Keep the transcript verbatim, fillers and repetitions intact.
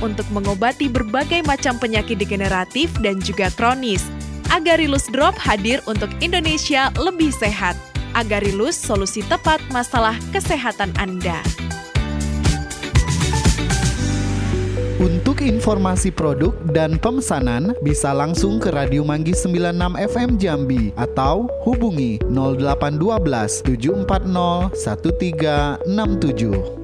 untuk mengobati berbagai macam penyakit degeneratif dan juga kronis. Agarilus Drop hadir untuk Indonesia lebih sehat. Agarilus, solusi tepat masalah kesehatan Anda. Untuk informasi produk dan pemesanan bisa langsung ke Radio Manggis sembilan puluh enam F M Jambi atau hubungi nol delapan satu dua tujuh empat nol satu tiga enam tujuh.